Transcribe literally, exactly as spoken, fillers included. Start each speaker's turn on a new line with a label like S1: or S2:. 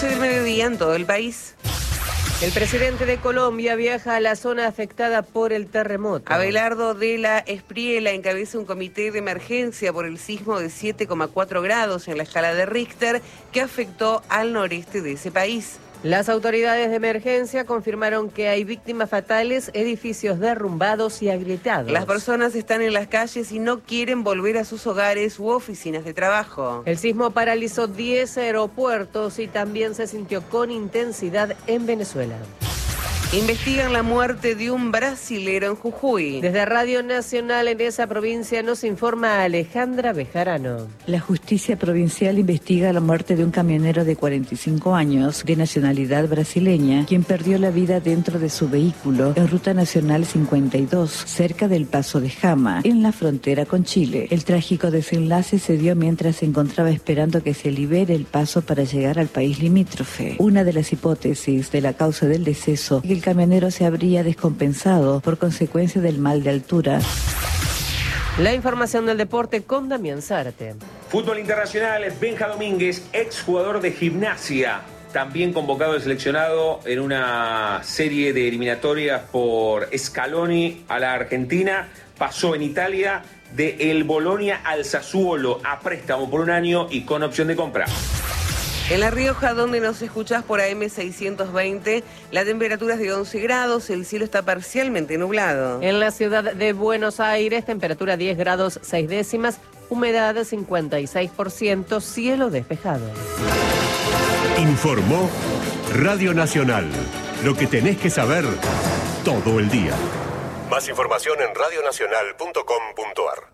S1: doce del mediodía en todo el país.
S2: El presidente de Colombia viaja a la zona afectada por el terremoto.
S1: Abelardo de la Espriella encabeza un comité de emergencia por el sismo de siete coma cuatro grados en la escala de Richter que afectó al noreste de ese país.
S2: Las autoridades de emergencia confirmaron que hay víctimas fatales, edificios derrumbados y agrietados.
S1: Las personas están en las calles y no quieren volver a sus hogares u oficinas de trabajo.
S2: El sismo paralizó diez aeropuertos y también se sintió con intensidad en Venezuela.
S1: Investigan la muerte de un brasilero en Jujuy.
S2: Desde Radio Nacional en esa provincia nos informa Alejandra Bejarano.
S3: La justicia provincial investiga la muerte de un camionero de cuarenta y cinco años, de nacionalidad brasileña, quien perdió la vida dentro de su vehículo en Ruta Nacional cincuenta y dos, cerca del Paso de Jama, en la frontera con Chile. El trágico desenlace se dio mientras se encontraba esperando que se libere el paso para llegar al país limítrofe. Una de las hipótesis de la causa del deceso es que el camionero se habría descompensado por consecuencia del mal de altura.
S2: La información del deporte con Damián Zárate.
S4: Fútbol internacional, Benja Domínguez, exjugador de Gimnasia, también convocado y seleccionado en una serie de eliminatorias por Scaloni a la Argentina, pasó en Italia de el Bolonia al Sassuolo a préstamo por un año y con opción de compra.
S1: En La Rioja, donde nos escuchás por A M seiscientos veinte, la temperatura es de once grados, el cielo está parcialmente nublado.
S2: En la ciudad de Buenos Aires, temperatura diez grados seis décimas, humedad cincuenta y seis por ciento, cielo despejado.
S5: Informó Radio Nacional. Lo que tenés que saber todo el día. Más información en radio nacional punto com punto ar.